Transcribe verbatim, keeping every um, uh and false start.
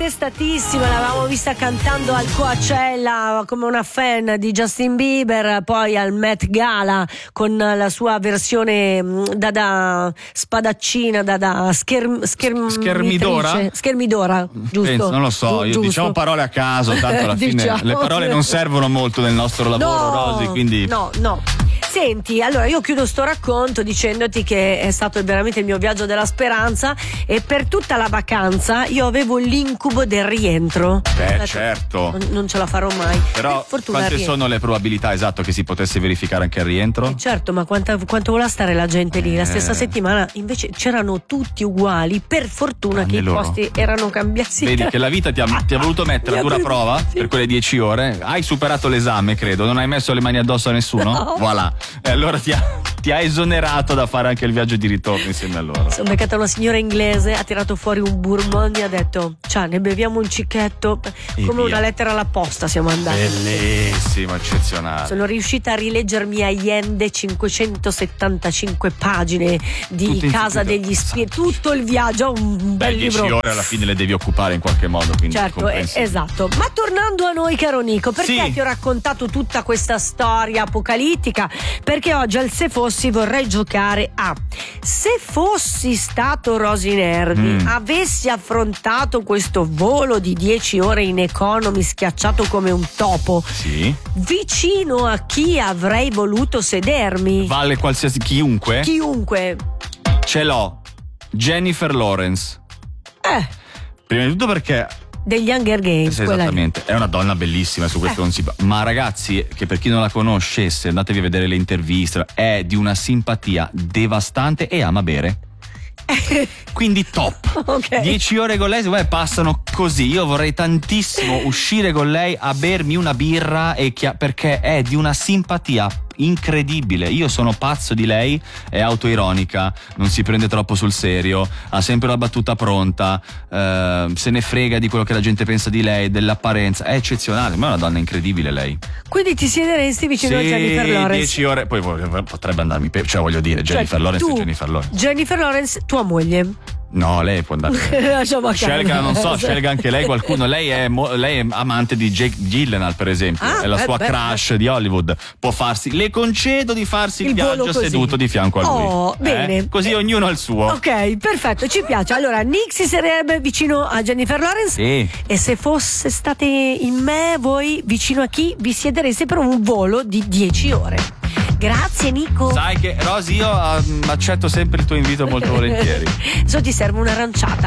prestatissima, l'avevamo vista cantando al Coachella come una fan di Justin Bieber, poi al Met Gala con la sua versione da da spadaccina, da da scherm, scherm, schermidora schermidora, giusto? Penso, non lo so, io diciamo parole a caso, tanto alla fine diciamo. Le parole non servono molto nel nostro lavoro, no, Rosy, quindi no, no. Senti, allora io chiudo sto racconto dicendoti che è stato veramente il mio viaggio della speranza e per tutta la vacanza io avevo l'incubo del rientro. Beh, certo. Non, non ce la farò mai. Però quante sono le probabilità esatto che si potesse verificare anche il rientro? Eh certo, ma quanta, quanto voleva stare la gente lì? La stessa Eh. settimana invece c'erano tutti uguali, per fortuna Anche che loro. i posti erano cambiati. Vedi che la vita ti ha, ti ha voluto mettere a dura prova per quelle dieci ore. Hai superato l'esame, credo, non hai messo le mani addosso a nessuno? No. Voilà. E allora ti ha, ti ha esonerato da fare anche il viaggio di ritorno insieme a loro. Sono beccata una signora inglese, ha tirato fuori un bourbon e ha detto: ciao, ne beviamo un cicchetto. E Come via. una lettera alla posta siamo andati. Bellissimo, eccezionale. Sono riuscita a rileggermi a Allende cinquecentosettantacinque pagine di Tutte Casa in- degli Spiriti, tutto il viaggio, un Beh, bel dieci libro. ore alla fine le devi occupare in qualche modo, quindi Certo, eh, comprensibile. esatto. Ma tornando a noi, caro Nico, perché Sì. ti ho raccontato tutta questa storia apocalittica? Perché oggi al Se Fossi vorrei giocare a: se fossi stato Rosy Nerdi, Mm. avessi affrontato questo volo di dieci ore in economy schiacciato come un topo, Sì. vicino a chi avrei voluto sedermi? Vale qualsiasi chiunque? Chiunque. Ce l'ho. Jennifer Lawrence. Eh, Prima di tutto perché degli Hunger Games, sì, quella lì. esattamente, è una donna bellissima, su questo Eh. non si pa- ma ragazzi, che per chi non la conoscesse, andatevi a vedere le interviste, è di una simpatia devastante e ama bere. Quindi top. Ok. dieci ore con lei secondo me passano così. Io vorrei tantissimo uscire con lei a bermi una birra e chia- perché è di una simpatia incredibile. Io sono pazzo di lei, è autoironica, non si prende troppo sul serio, ha sempre la battuta pronta, eh, se ne frega di quello che la gente pensa di lei, dell'apparenza, è eccezionale, ma è una donna incredibile lei. Quindi ti siederesti vicino a Jennifer Lawrence? dieci ore, poi vo- potrebbe andarmi per, cioè voglio dire, Jennifer Cioè, Lawrence tu, è Jennifer Lawrence. Jennifer Lawrence, tua moglie. No, lei può andare. Lasciamo a Scelga, casa. non so, scelga anche lei qualcuno. Lei è, mo- lei è amante di Jake Gyllenhaal, per esempio. Ah, è la beh, sua beh, crush di Hollywood. Può farsi, le concedo di farsi il, Il volo viaggio così. seduto di fianco a lui. Oh, Eh? bene. Così ognuno ha il suo. Ok, perfetto, ci piace. Allora, Nick si sarebbe vicino a Jennifer Lawrence. Sì. E se fosse state in me, voi vicino a chi vi siedereste per un volo di dieci ore? Grazie, Nico. Sai che, Rosy, io um, accetto sempre il tuo invito molto volentieri. Adesso ti serve un'aranciata.